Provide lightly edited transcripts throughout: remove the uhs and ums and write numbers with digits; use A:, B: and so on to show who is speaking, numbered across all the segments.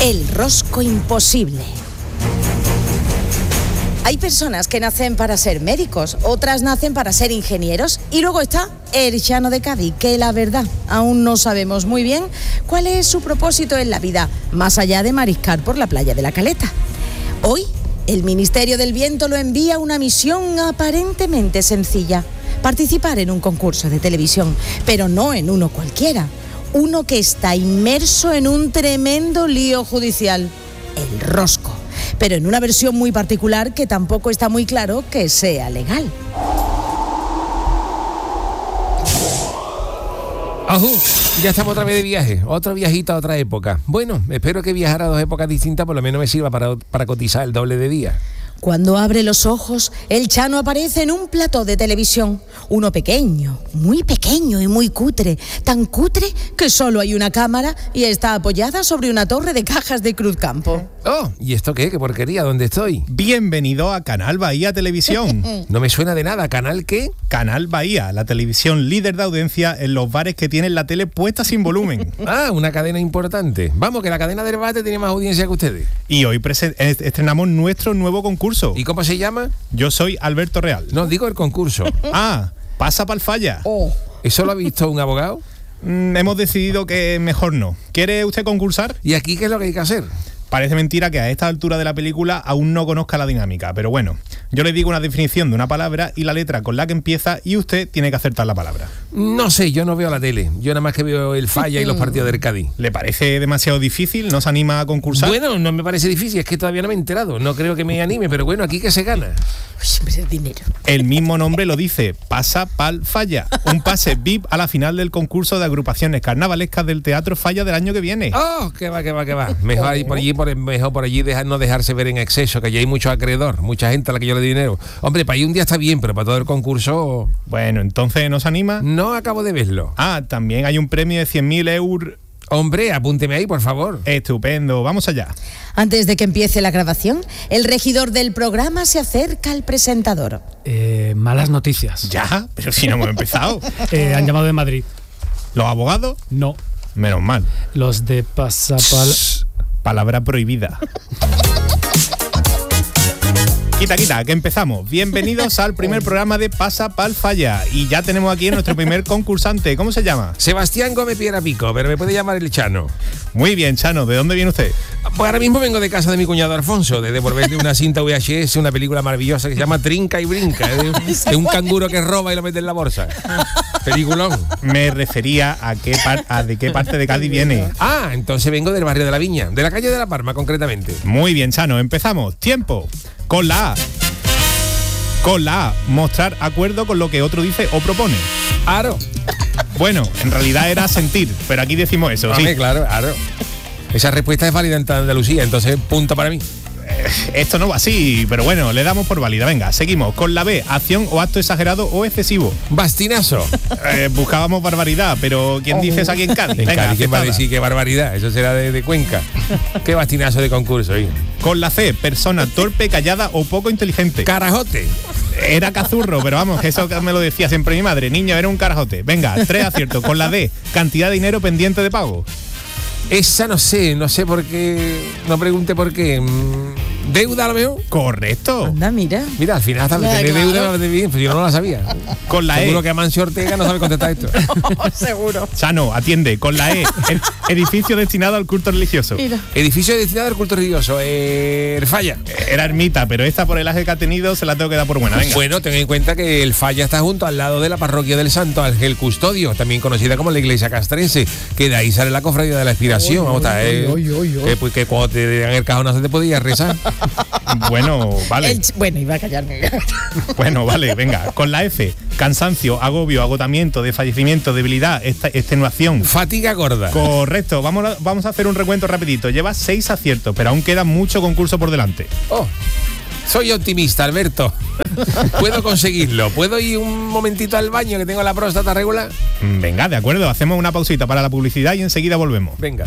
A: El rosco imposible. Hay personas que nacen para ser médicos, otras nacen para ser ingenieros y luego está el Chano de Cádiz, que la verdad aún no sabemos muy bien cuál es su propósito en la vida, más allá de mariscar por la playa de la Caleta. Hoy, el Ministerio del Viento lo envía a una misión aparentemente sencilla: participar en un concurso de televisión, pero no en uno cualquiera, uno que está inmerso en un tremendo lío judicial, el rosco, pero en una versión muy particular que tampoco está muy claro que sea legal.
B: ¡Ajú! Ya estamos otra vez de viaje, otro viajito a otra época. Bueno, espero que viajar a dos épocas distintas por lo menos me sirva para cotizar el doble de día.
A: Cuando abre los ojos, el Chano aparece en un plató de televisión. Uno pequeño y muy cutre. Tan cutre que solo hay una cámara y está apoyada sobre una torre de cajas de Cruzcampo.
B: ¡Oh! ¿Y esto qué? ¿Qué porquería? ¿Dónde estoy?
C: Bienvenido a Canal Bahía Televisión.
B: No me suena de nada. ¿Canal qué?
C: Canal Bahía, la televisión líder de audiencia en los bares que tienen la tele puesta sin volumen.
B: Ah, una cadena importante. Vamos, que la cadena del debate tiene más audiencia que ustedes.
C: Y hoy estrenamos nuestro nuevo concurso.
B: ¿Y cómo se llama?
C: Yo soy Alberto Real.
B: No, digo el concurso.
C: Ah, pasa pa'l falla.
A: Oh.
B: ¿Eso lo ha visto un abogado?
C: Hemos decidido que mejor no. ¿Quiere usted concursar?
B: ¿Y aquí qué es lo que hay que hacer?
C: Parece mentira que a esta altura de la película aún no conozca la dinámica, pero bueno, yo le digo una definición de una palabra y la letra con la que empieza y usted tiene que acertar la palabra.
B: No sé, yo no veo la tele. Yo nada más que veo el Falla y los partidos del Cádiz.
C: ¿Le parece demasiado difícil? ¿No se anima a concursar?
B: Bueno, no me parece difícil, es que todavía no me he enterado. No creo que me anime, pero bueno, aquí que se gana.
A: Siempre es dinero.
C: El mismo nombre lo dice, pasa pa'l falla. Un pase VIP a la final del concurso de agrupaciones carnavalescas del Teatro Falla del año que viene.
B: ¡Oh! Que va. Mejor ir por allí no dejarse ver en exceso, que allí hay mucho acreedor, mucha gente a la que yo le doy dinero. Hombre, para ir un día está bien, pero para todo el concurso...
C: Bueno, entonces, ¿no se anima?
B: No acabo de verlo.
C: Ah, también hay un premio de 100.000 euros.
B: Hombre, apúnteme ahí, por favor.
C: Estupendo, vamos allá.
A: Antes de que empiece la grabación, el regidor del programa se acerca al presentador.
D: Malas noticias.
C: ¿Ya? Pero si no hemos empezado.
D: Han llamado de Madrid.
C: ¿Los abogados?
D: No.
C: Menos mal.
D: Los de Pasapal...
C: Palabra prohibida. Quita, que empezamos. Bienvenidos al primer programa de Pasa Pa'l Falla. Y ya tenemos aquí a nuestro primer concursante. ¿Cómo se llama?
B: Sebastián Gómez Piedra Pico, pero me puede llamar el Chano.
C: Muy bien, Chano. ¿De dónde viene usted?
B: Pues ahora mismo vengo de casa de mi cuñado Alfonso, de devolverle una cinta VHS, una película maravillosa que se llama Trinca y Brinca, de un canguro que roba y lo mete en la bolsa. Peliculón.
C: Me refería a de qué parte de Cádiz viene.
B: Ah, entonces vengo del barrio de la Viña, de la calle de la Parma concretamente.
C: Muy bien, Chano. Empezamos. Tiempo. Con la A. Con la A, mostrar acuerdo con lo que otro dice o propone.
B: Aro.
C: Bueno, en realidad era sentir, pero aquí decimos eso,
B: Hombre,
C: sí.
B: Claro. Esa respuesta es válida en Andalucía, entonces punto para mí.
C: Esto no va así, pero bueno, le damos por válida. Venga, seguimos. Con la B, acción o acto exagerado o excesivo.
B: Bastinazo.
C: Buscábamos barbaridad, pero ¿quién dice eso aquí en Cádiz?
B: En
C: Venga,
B: Cádiz, ¿quién va a
C: aceptada.
B: decir qué barbaridad? Eso será de Cuenca. Qué bastinazo de concurso, ¿eh?
C: Con la C, persona torpe, callada o poco inteligente.
B: Carajote.
C: Era cazurro, pero vamos, eso me lo decía siempre mi madre. Niño, era un carajote. Venga, 3 aciertos. Con la D, cantidad de dinero pendiente de pago.
B: Esa no sé por qué. No pregunte por qué. ¿Deuda a lo mejor?
C: Correcto.
A: Anda, mira.
B: Mira, al final hasta
A: Ya,
B: tener
A: claro.
B: deuda me bien, pues yo no la sabía.
C: Con la
B: Seguro
C: E.
B: que Amancio Ortega no sabe contestar esto.
A: Seguro.
C: Chano, atiende. Con la E, edificio destinado al culto religioso.
A: Mira.
B: Edificio destinado al culto religioso. El Falla.
C: Era ermita, pero esta por el aje que ha tenido se la tengo que dar por buena. Venga.
B: Bueno, ten en cuenta que el Falla está junto al lado de la parroquia del Santo Ángel Custodio, también conocida como la iglesia castrense, que de ahí sale la cofradía de la Expiración. Pues que cuando te dan el cajón no se te podía rezar.
C: Bueno, vale.
A: Bueno, iba a callarme.
C: Bueno, vale, venga. Con la F, cansancio, agobio, agotamiento, desfallecimiento, debilidad, extenuación.
B: Fatiga gorda.
C: Correcto. Vamos a hacer un recuento rapidito. Llevas 6 aciertos, pero aún queda mucho concurso por delante.
B: Oh, soy optimista, Alberto. Puedo conseguirlo. ¿Puedo ir un momentito al baño que tengo la próstata regular?
C: Venga, de acuerdo. Hacemos una pausita para la publicidad y enseguida volvemos.
B: Venga.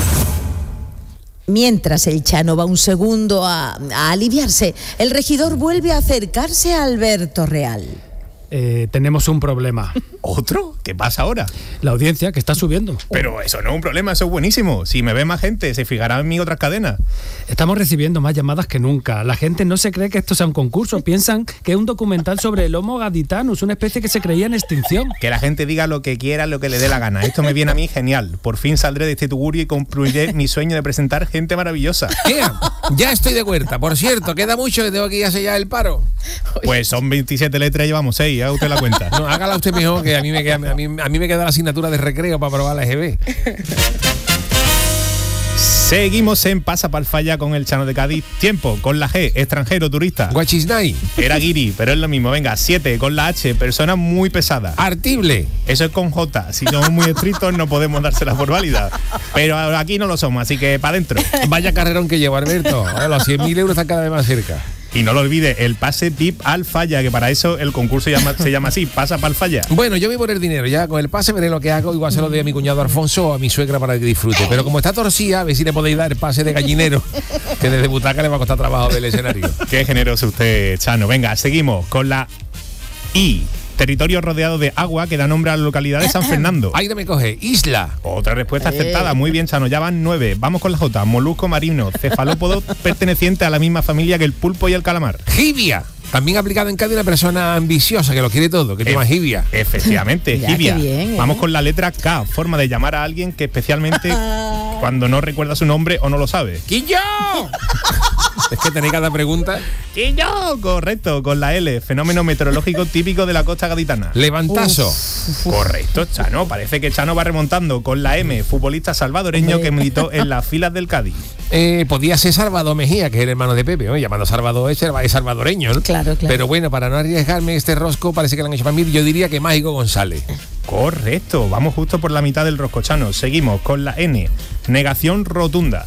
A: Mientras el Chano va un segundo a aliviarse, el regidor vuelve a acercarse a Alberto Real.
D: Tenemos un problema.
C: ¿Otro? ¿Qué pasa ahora?
D: La audiencia, que está subiendo.
C: Pero eso no es un problema, eso es buenísimo. Si me ve más gente, se fijará en mí otras cadenas.
D: Estamos recibiendo más llamadas que nunca. La gente no se cree que esto sea un concurso. Piensan que es un documental sobre el Homo gadditanus, una especie que se creía en extinción.
C: Que la gente diga lo que quiera, lo que le dé la gana. Esto me viene a mí genial. Por fin saldré de este tugurio y concluiré mi sueño de presentar gente maravillosa.
B: Ya estoy de vuelta. Por cierto, queda mucho que tengo que ir a sellar el paro.
C: Pues son 27 letras y llevamos 6, haga usted la cuenta.
B: No, hágala usted mejor, que a mí me queda la asignatura de recreo para probar la EGB.
C: Seguimos en Pasa Pal Falla con el Chano de Cádiz. Tiempo, con la G, extranjero, turista.
B: Guachisnay.
C: Era guiri, pero es lo mismo. Venga, 7, con la H, persona muy pesada.
B: Artible.
C: Eso es con J. Si somos muy estrictos no podemos dárselas por válida. Pero aquí no lo somos, así que para adentro.
B: Vaya carrerón que lleva Alberto. Los 100.000 euros están cada vez más cerca.
C: Y no lo olvide, el pase VIP al Falla, que para eso el concurso se llama así, Pasa Pal Falla.
B: Bueno, yo voy por el dinero, ya con el pase veré lo que hago, igual se lo doy a mi cuñado Alfonso o a mi suegra para que disfrute. Pero como está torcida, a ver si le podéis dar el pase de gallinero, que desde butaca le va a costar trabajo del escenario.
C: Qué generoso usted, Chano. Venga, seguimos con la I. Territorio rodeado de agua que da nombre a la localidad de San Fernando.
B: Ahí no me coge. Isla.
C: Otra respuesta acertada. Muy bien, Chano. Ya van 9. Vamos con la J. Molusco marino. Cefalópodo perteneciente a la misma familia que el pulpo y el calamar.
B: Jibia. También aplicado en Cádiz una persona ambiciosa que lo quiere todo, que llama jibia.
C: Efectivamente,
A: Ya,
C: jibia.
A: qué bien,
C: Vamos con la letra K. Forma de llamar a alguien que especialmente cuando no recuerda su nombre o no lo sabe.
B: ¡Quillo! Es que tenéis cada pregunta.
C: ¡Quillo! Correcto, con la L. Fenómeno meteorológico típico de la costa gaditana.
B: Levantazo.
C: Correcto, Chano. Parece que Chano va remontando. Con la M. Futbolista salvadoreño que militó en las filas del Cádiz.
B: Podía ser Salvador Mejía, que es el hermano de Pepe, ¿no? Llamando Salvador es salvadoreño, ¿no?
A: Claro.
B: Pero bueno, para no arriesgarme este rosco, parece que lo han hecho para mí, yo diría que Mágico González.
C: Correcto, vamos justo por la mitad del rosco, Chano. Seguimos con la N. Negación rotunda.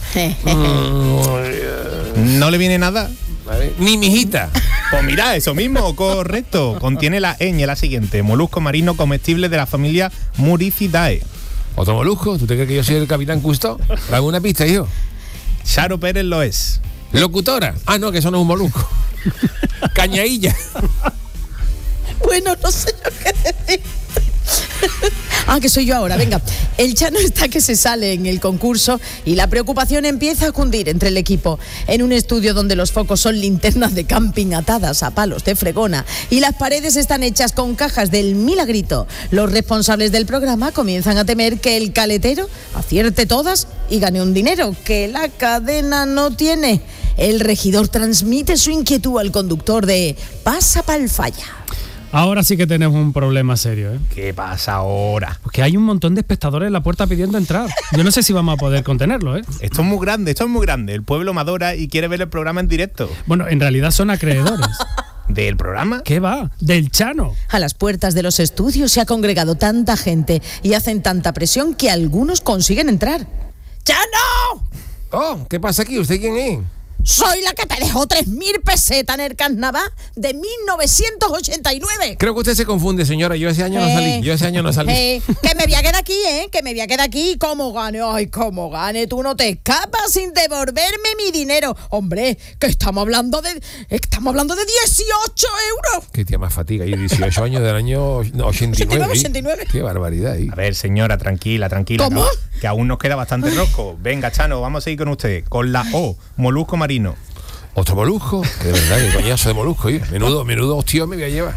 C: ¿No le viene nada?
B: Vale. Ni mijita.
C: Pues mira, eso mismo, correcto. Contiene la ñ, la siguiente. Molusco marino comestible de la familia Muricidae.
B: ¿Otro molusco? ¿Tú te crees que yo soy el capitán Cousteau? Dame una pista, hijo.
C: Charo Pérez lo es.
B: Locutora. Ah, no, que eso no es un molusco. Cañailla.
A: Bueno, no sé yo qué decir. Que soy yo ahora, venga. El Chano está que se sale en el concurso y la preocupación empieza a cundir entre el equipo. En un estudio donde los focos son linternas de camping atadas a palos de fregona y las paredes están hechas con cajas del Milagrito, los responsables del programa comienzan a temer que el caletero acierte todas y gane un dinero que la cadena no tiene. El regidor transmite su inquietud al conductor de Pasa Pal Falla.
D: Ahora sí que tenemos un problema serio, ¿eh?
C: ¿Qué pasa ahora?
D: Porque hay un montón de espectadores en la puerta pidiendo entrar. Yo no sé si vamos a poder contenerlo, ¿eh?
C: Esto es muy grande, esto es muy grande. El pueblo me adora y quiere ver el programa en directo.
D: Bueno, en realidad son acreedores.
C: ¿Del programa?
D: ¿Qué va? Del Chano.
A: A las puertas de los estudios se ha congregado tanta gente y hacen tanta presión que algunos consiguen entrar. ¡Chano!
B: Oh, ¿qué pasa aquí? ¿Usted quién es?
A: Soy la que te dejó 3.000 pesetas en el carnaval de 1989.
B: Creo que usted se confunde, señora. Yo ese año no salí.
A: Que me voy a quedar aquí, Que me voy a quedar aquí. ¿Cómo gane? Ay, cómo gane. Tú no te escapas sin devolverme mi dinero. Hombre, que estamos hablando de 18 euros.
B: Qué tía más fatiga. Y 18 años del año 89.
A: 89.
B: Qué barbaridad.
C: A ver, señora, tranquila.
A: ¿Cómo?
C: Que aún nos queda bastante rosco. Venga, Chano, vamos a seguir con usted. Con la O, molusco marino.
B: ¿Otro molusco? De verdad, qué coñazo de molusco, ¿eh? Menudo hostión me voy a llevar.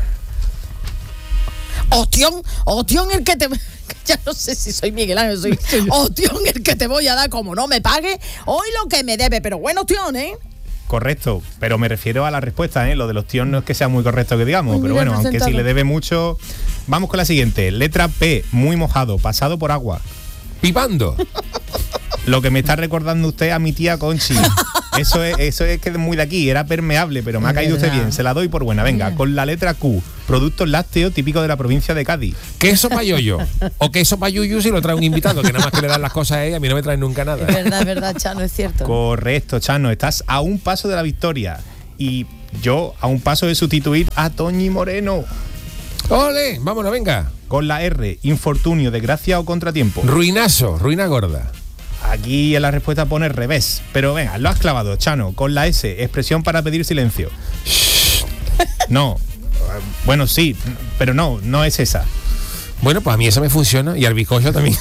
A: Ostión el que te... Ya no sé si soy Miguel Ángel, soy ostión el que te voy a dar como no me pague hoy lo que me debe, pero bueno, ostión, ¿eh?
C: Correcto, pero me refiero a la respuesta, ¿eh? Lo de los tíos no es que sea muy correcto que digamos,
A: Ay,
C: pero
A: mira,
C: bueno, aunque si le debe mucho... Vamos con la siguiente, letra P, muy mojado, pasado por agua.
B: Pipando.
C: Lo que me está recordando usted a mi tía Conchi. Eso es que es muy de aquí, era permeable, pero me ha caído usted bien, se la doy por buena. Venga, con la letra Q, productos lácteos típicos de la provincia de Cádiz.
B: Queso payoyo o queso payuyu si lo trae un invitado, que nada más que le dan las cosas a ella, a mí no me traen nunca nada.
A: Es verdad, Chano, es cierto.
C: Correcto, Chano, estás a un paso de la victoria y yo a un paso de sustituir a Toñi Moreno.
B: ¡Ole! Vámonos, venga.
C: Con la R, infortunio, desgracia o contratiempo.
B: Ruinazo, ruina gorda.
C: Aquí en la respuesta pone revés, pero venga, lo has clavado, Chano. Con la S, expresión para pedir silencio. No, bueno, sí, pero no es esa.
B: Bueno, pues a mí eso me funciona y al bizcocho también.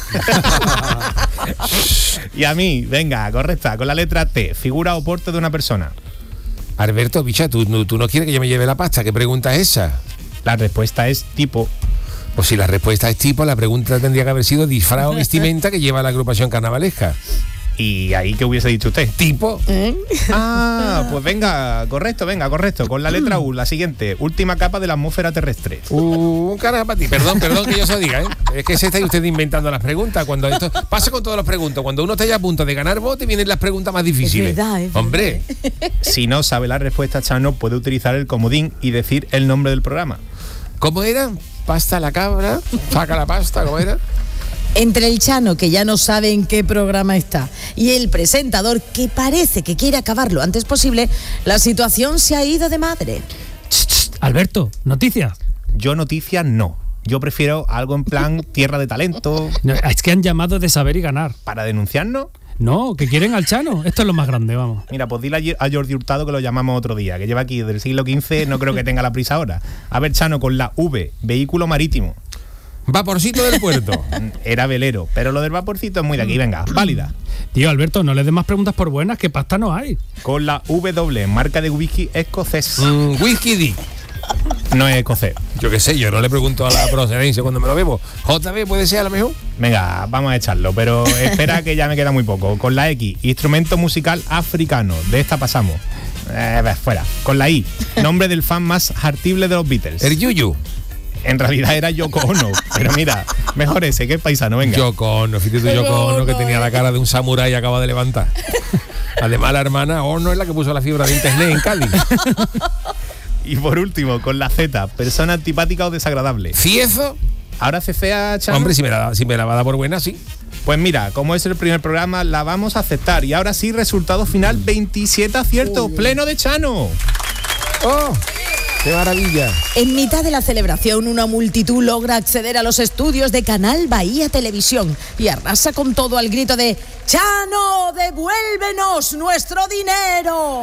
C: Y a mí, venga, correcta, con la letra T, figura o porte de una persona.
B: Alberto, bicha, ¿tú no quieres que yo me lleve la pasta? ¿Qué pregunta es esa?
C: La respuesta es tipo.
B: Pues si la respuesta es tipo, la pregunta tendría que haber sido disfraz o vestimenta que lleva la agrupación carnavalesca.
C: ¿Y ahí qué hubiese dicho usted?
B: ¿Tipo?
C: Ah, pues venga, correcto. Con la letra U, la siguiente, última capa de la atmósfera terrestre.
B: Un carajo para ti. Perdón que yo se lo diga, ¿eh? Es que se está usted inventando las preguntas. Cuando esto pasa con todos los preguntas. Cuando uno está ya a punto de ganar bote, vienen las preguntas más difíciles.
A: Es verdad.
B: Hombre.
C: Si no sabe la respuesta, Chano, puede utilizar el comodín y decir el nombre del programa.
B: ¿Cómo era? Pasta la cabra, saca la pasta, ¿cómo era?
A: Entre el Chano, que ya no sabe en qué programa está, y el presentador, que parece que quiere acabar lo antes posible, la situación se ha ido de madre.
D: Alberto, noticias.
C: Yo noticias no. Yo prefiero algo en plan tierra de talento.
D: No, es que han llamado de Saber y Ganar.
C: ¿Para denunciarnos?
D: No, que quieren al Chano. Esto es lo más grande, vamos.
C: Mira, pues dile a Jordi Hurtado que lo llamamos otro día, que lleva aquí del siglo XV, no creo que tenga la prisa ahora. A ver, Chano, con la V, vehículo marítimo.
B: Vaporcito del puerto.
C: Era velero, pero lo del vaporcito es muy de aquí, venga, válida.
D: Tío, Alberto, no le des más preguntas por buenas, que pasta no hay.
C: Con la W, marca de whisky escocés.
B: Whisky Dick.
C: No es escocés.
B: Yo qué sé, yo no le pregunto a la procedencia cuando me lo bebo. JB puede ser a lo mejor.
C: Venga, vamos a echarlo, pero espera que ya me queda muy poco. Con la X, instrumento musical africano. De esta pasamos. Fuera. Con la I, nombre del fan más hartible de los Beatles.
B: El Yuyu.
C: En realidad era Yoko Ono, pero mira, mejor ese, que es paisano, venga.
B: Yoko Ono, fíjate tú, Yoko Ono, que tenía la cara de un samurái y acaba de levantar. Además, la hermana Ono es la que puso la fibra de internet en Cádiz.
C: Y por último, con la Z, persona antipática o desagradable.
B: ¿Ciezo?
C: Ahora cefea, Chano.
B: Hombre, si me la va a dar por buena, sí.
C: Pues mira, como es el primer programa, la vamos a aceptar. Y ahora sí, resultado final, 27 aciertos, pleno de Chano.
B: ¡Oh! ¡Qué maravilla!
A: En mitad de la celebración, una multitud logra acceder a los estudios de Canal Bahía Televisión y arrasa con todo al grito de ¡Chano, devuélvenos nuestro dinero!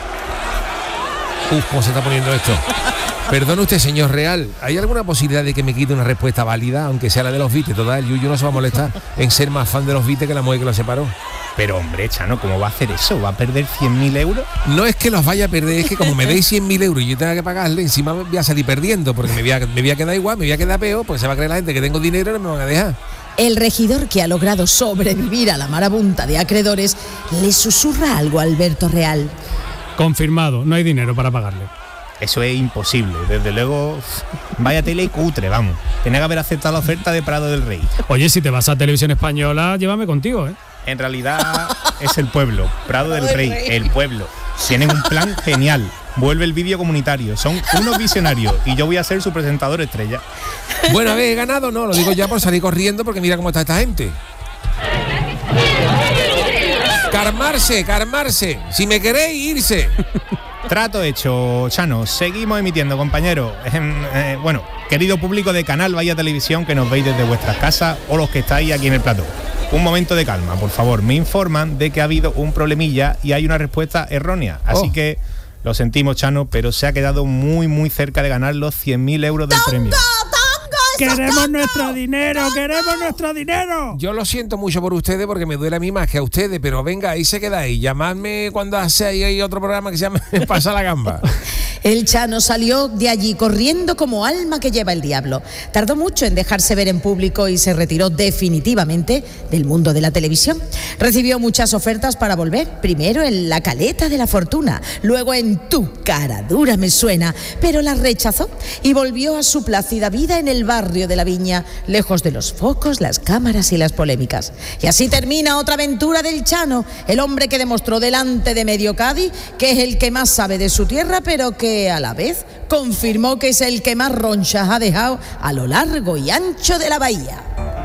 B: ¿Cómo se está poniendo esto? Perdone usted, señor Real, ¿hay alguna posibilidad de que me quite una respuesta válida, aunque sea la de los Beatles? Total, el Yuyu no se va a molestar en ser más fan de los Beatles que la mujer que lo separó.
C: Pero hombre, Chano, ¿cómo va a hacer eso? ¿Va a perder 100.000 euros?
B: No es que los vaya a perder, es que como me deis 100.000 euros y yo tenga que pagarle, encima me voy a salir perdiendo, porque me voy a quedar igual, me voy a quedar peor, porque se va a creer la gente que tengo dinero y no me van a dejar.
A: El regidor, que ha logrado sobrevivir a la marabunta de acreedores, le susurra algo a Alberto Real.
D: Confirmado, no hay dinero para pagarle.
C: Eso es imposible, desde luego, vaya tele cutre, vamos. Tenía que haber aceptado la oferta de Prado del Rey.
D: Oye, si te vas a Televisión Española, llévame contigo, ¿eh?
C: En realidad es el pueblo, Prado del Rey, el pueblo. Tienen un plan genial, vuelve el vídeo comunitario, son unos visionarios y yo voy a ser su presentador estrella.
B: Bueno, a ver, he ganado, no, lo digo ya por salir corriendo porque mira cómo está esta gente. Calmarse, si me queréis, irse.
C: Trato hecho, Chano. Seguimos emitiendo, compañeros. Bueno, querido público de Canal Bahía Televisión, que nos veis desde vuestras casas o los que estáis aquí en el plató. Un momento de calma, por favor. Me informan de que ha habido un problemilla y hay una respuesta errónea. Así que lo sentimos, Chano, pero se ha quedado muy, muy cerca de ganar los 100.000 euros del premio.
D: ¡Queremos nuestro dinero! ¡Queremos nuestro dinero!
B: Yo lo siento mucho por ustedes porque me duele a mí más que a ustedes, pero venga, ahí se quedáis. Llamadme cuando hay otro programa que se llama Pasa la Gamba.
A: El Chano salió de allí corriendo como alma que lleva el diablo. Tardó mucho en dejarse ver en público y se retiró definitivamente del mundo de la televisión. Recibió muchas ofertas para volver, primero en La Caleta de la Fortuna, luego en Tu cara dura me suena, pero las rechazó y volvió a su plácida vida en el barrio de la Viña, lejos de los focos, las cámaras y las polémicas. Y así termina otra aventura del Chano, el hombre que demostró delante de medio Cádiz que es el que más sabe de su tierra, pero que a la vez confirmó que es el que más ronchas ha dejado a lo largo y ancho de la bahía.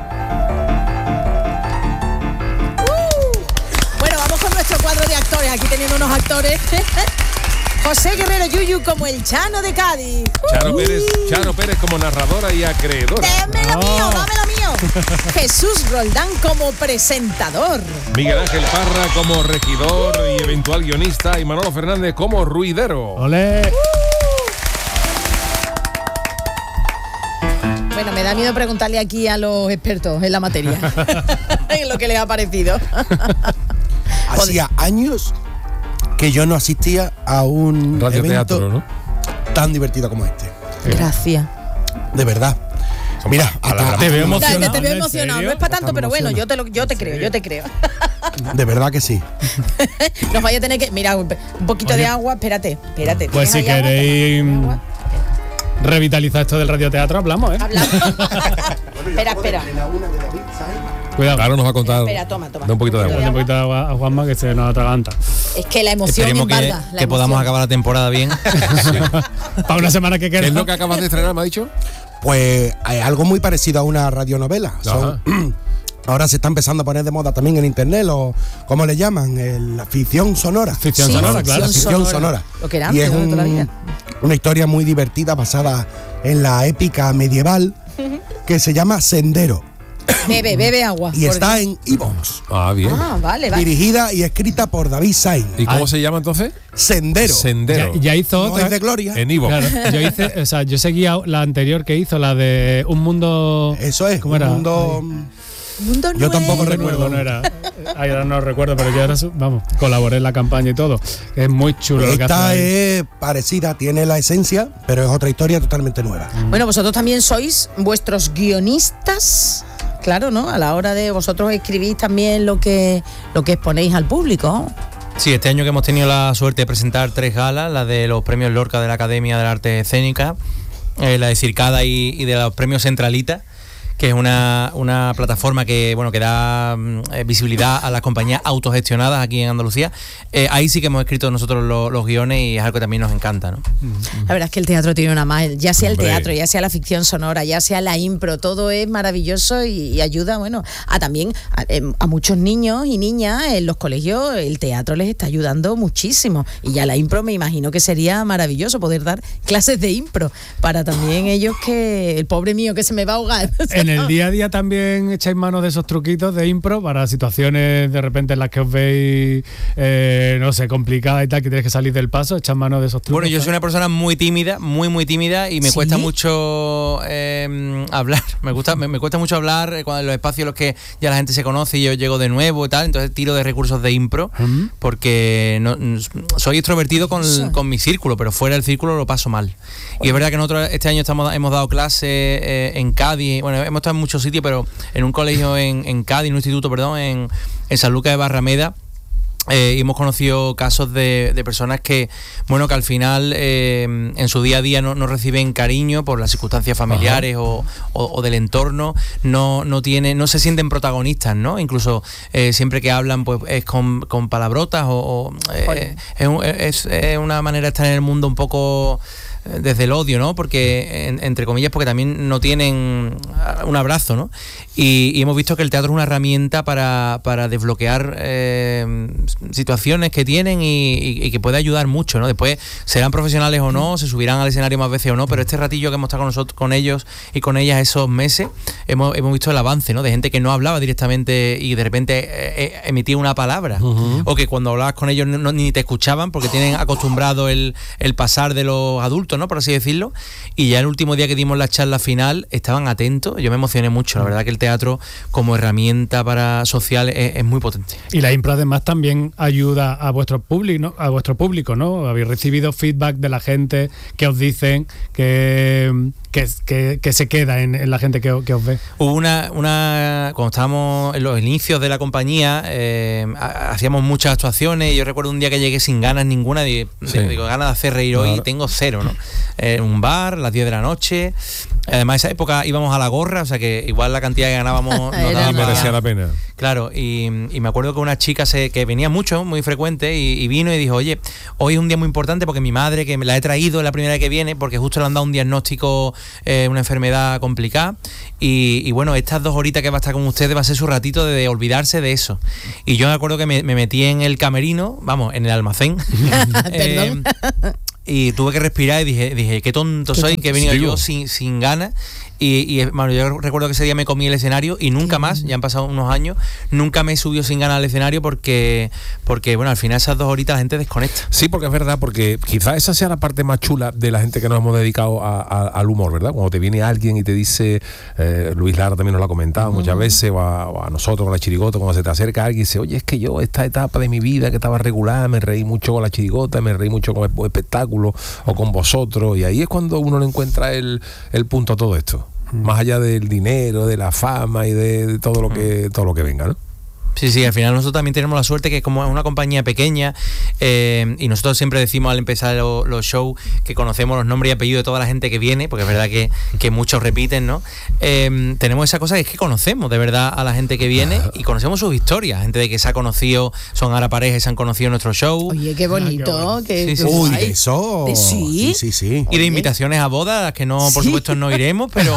A: Bueno, vamos con nuestro cuadro de actores, aquí teniendo unos actores. José Guerrero Yuyu como el Chano de Cádiz.
B: Charo Pérez como narradora y acreedora.
A: Dame lo mío. Jesús Roldán como presentador.
B: Miguel Ángel Parra como regidor y eventual guionista y Manolo Fernández como ruidero.
D: ¡Olé!
A: Bueno, me da miedo preguntarle aquí a los expertos en la materia en lo que les ha parecido.
E: Hacía años que yo no asistía a un
B: radioteatro, ¿no?
E: Tan divertido como este.
A: Gracias.
E: De verdad. Mira,
D: te veo emocionado.
A: Te veo emocionado. No es para tanto, pero bueno, yo te creo.
E: De verdad que sí.
A: Nos vaya a tener que... Mira, un poquito de agua. Espérate.
D: Pues si queréis revitalizar esto del radioteatro, hablamos, ¿eh?
A: Hablamos. Espera.
D: Cuidado.
B: Claro, nos va a contar.
A: Espera, toma.
B: Da un poquito de agua.
D: Un poquito de agua a Juanma que se nos atraganta.
A: Es que la emoción
F: Esperemos
A: embarga.
F: que podamos acabar la temporada bien.
D: Para una semana que queda.
B: ¿Qué es lo que acabas de estrenar, me ha dicho?
E: Pues algo muy parecido a una radionovela. Ahora se está empezando a poner de moda también en internet, ¿cómo le llaman? La ficción sonora.
D: Ficción sonora, claro.
E: Ficción sonora.
A: Lo que era
E: y
A: antes,
E: es
A: de toda la vida.
E: una historia muy divertida basada en la épica medieval que se llama Sendero.
A: Bebe agua.
E: Y está en iVoox.
B: Ah, bien.
A: Vale.
E: Dirigida y escrita por David Sainz.
B: ¿Y cómo se llama entonces?
E: Sendero.
D: Ya hizo
E: No
D: otra.
E: es de Gloria.
B: En Ivo.
D: Claro, yo seguía la anterior que hizo, la de Un Mundo.
E: Eso es,
D: ¿cómo
E: un
D: era?
E: mundo...
A: Mundo
E: Yo tampoco
A: nuevo.
E: recuerdo.
D: No era. Ahora no recuerdo, pero yo colaboré en la campaña y todo. Es muy chulo lo que
E: Esta
D: hace.
E: es parecida, tiene la esencia, pero es otra historia totalmente nueva.
A: Bueno, vosotros también sois vuestros guionistas. Claro, ¿no? A la hora de vosotros escribís también lo que exponéis al público.
F: Sí, este año que hemos tenido la suerte de presentar 3 galas, la de los premios Lorca de la Academia de Arte Escénica, la de Circada y de los premios Centralita, que es una plataforma que da visibilidad a las compañías autogestionadas aquí en Andalucía. Ahí sí que hemos escrito nosotros los guiones y es algo que también nos encanta, ¿no?
A: La verdad es que el teatro tiene una más, ya sea
B: Hombre.
A: el teatro, ya sea la ficción sonora, ya sea la impro, todo es maravilloso y ayuda, bueno, también a muchos niños y niñas en los colegios. El teatro les está ayudando muchísimo y ya la impro me imagino que sería maravilloso poder dar clases de impro para también ellos, que el pobre mío que se me va a ahogar.
D: En el día a día también echáis mano de esos truquitos de impro para situaciones de repente en las que os veis, no sé, complicadas y tal, que tienes que salir del paso, echar mano de esos trucos.
F: Bueno, yo soy una persona muy tímida, muy tímida, y me
A: ¿Sí?
F: cuesta mucho hablar. Me cuesta mucho hablar cuando en los espacios en los que ya la gente se conoce y yo llego de nuevo y tal, entonces tiro de recursos de impro, porque soy extrovertido con mi círculo, pero fuera del círculo lo paso mal. Y es verdad que nosotros este año hemos dado clases en Cádiz, bueno, hemos estado en muchos sitios, pero en un colegio en Cádiz, en un instituto, en San Lucas de Barrameda. Y hemos conocido casos de personas que al final en su día a día no reciben cariño por las circunstancias familiares o del entorno, no se sienten protagonistas, ¿no? Incluso siempre que hablan pues es con palabrotas es una manera de estar en el mundo un poco desde el odio, ¿no? Porque, entre comillas, porque también no tienen un abrazo, ¿no? Y hemos visto que el teatro es una herramienta para desbloquear situaciones que tienen y que puede ayudar mucho, ¿no? Después serán profesionales o no, se subirán al escenario más veces o no, pero este ratillo que hemos estado con ellos y con ellas esos meses, hemos visto el avance, ¿no? De gente que no hablaba directamente y de repente emitía una palabra, o que cuando hablabas con ellos ni te escuchaban porque tienen acostumbrado el pasar de los adultos, ¿no? Por así decirlo, y ya el último día que dimos la charla final estaban atentos. Yo me emocioné mucho, la verdad que el teatro como herramienta social es muy potente.
D: Y la impro además también ayuda a vuestro público, ¿no? Habéis recibido feedback de la gente que os dicen que se queda en la gente que os ve.
F: Hubo cuando estábamos en los inicios de la compañía, hacíamos muchas actuaciones y yo recuerdo un día que llegué sin ganas ninguna, digo, ganas de hacer reír hoy, tengo cero, ¿no? En un bar, a las 10 de la noche. Además, esa época íbamos a la gorra, o sea que igual la cantidad que ganábamos no daba
B: merecía la pena.
F: Claro, y me acuerdo que una chica que venía mucho, muy frecuente, y vino y dijo, oye, hoy es un día muy importante porque mi madre, que me la he traído la primera vez que viene, porque justo le han dado un diagnóstico, una enfermedad complicada, y bueno, estas 2 horitas que va a estar con ustedes va a ser su ratito de olvidarse de eso. Y yo me acuerdo que me metí en el camerino, en el almacén.
A: Perdón.
F: Y tuve que respirar y dije, qué tonto soy, que he venido yo sin ganas. bueno, yo recuerdo que ese día me comí el escenario y nunca más, ya han pasado unos años, nunca me he subido sin ganas al escenario porque bueno, al final esas 2 horitas la gente desconecta.
B: Sí, porque es verdad, porque quizás esa sea la parte más chula de la gente que nos hemos dedicado al humor, ¿verdad? Cuando te viene alguien y te dice, Luis Lara también nos lo ha comentado muchas veces, o a nosotros con la chirigota, cuando se te acerca alguien y dice, oye, es que yo esta etapa de mi vida que estaba regular, me reí mucho con la chirigota, me reí mucho con el espectáculo o con vosotros, y ahí es cuando uno le encuentra el punto a todo esto. Más allá del dinero, de la fama y de todo lo que venga, ¿no?
F: Sí, al final nosotros también tenemos la suerte que como es una compañía pequeña y nosotros siempre decimos al empezar los shows que conocemos los nombres y apellidos de toda la gente que viene, porque es verdad que muchos repiten, ¿no? Tenemos esa cosa que es que conocemos de verdad a la gente que viene y conocemos sus historias, gente de que se ha conocido, son ahora parejas y se han conocido en nuestro show.
A: Oye, qué bonito.
E: Uy, eso.
A: Sí.
E: Sí.
F: Y de invitaciones a bodas, que no, por supuesto no iremos, pero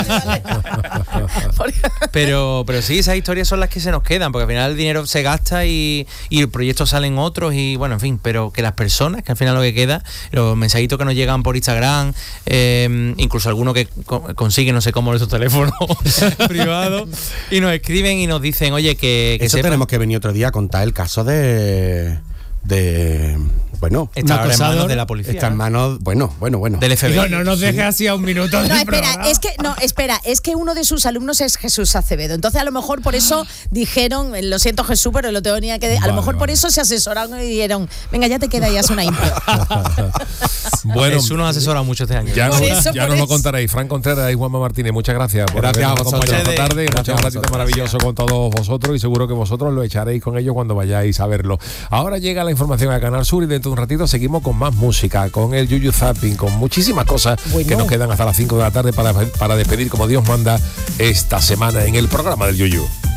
F: pero sí, esas historias son las que se nos quedan, porque al final el dinero se gasta y el proyecto salen otros y bueno, en fin, pero que las personas, que al final lo que queda, los mensajitos que nos llegan por Instagram, incluso algunos que consiguen no sé cómo nuestros teléfonos privados y nos escriben y nos dicen, oye, que
E: eso sepan. Tenemos que venir otro día a contar el caso de bueno,
F: está en manos de la policía.
E: Está en manos, bueno.
F: Del FBI.
D: No nos dejes así a un minuto.
A: No, espera, es que uno de sus alumnos es Jesús Acevedo. Entonces a lo mejor por eso dijeron, lo siento Jesús, pero lo tenía que... A lo mejor por eso se asesoraron y dijeron, venga, ya te queda, ya es una impro.
B: Bueno,
F: Jesús nos ha asesorado mucho este año.
B: Ya nos lo contaréis. Fran Contreras y Juanma Martínez, muchas gracias por habernos acompañado esta tarde. Un ratito maravilloso con todos vosotros y seguro que vosotros lo echaréis con ellos cuando vayáis a verlo. Ahora llega la información a Canal Sur y dentro de un ratito seguimos con más música, con el Yuyu Zapping, con muchísimas cosas que nos quedan hasta las 5 de la tarde para despedir como Dios manda esta semana en el programa del Yuyu.